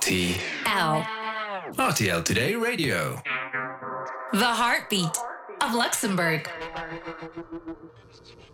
L. RTL Today Radio. The heartbeat of Luxembourg.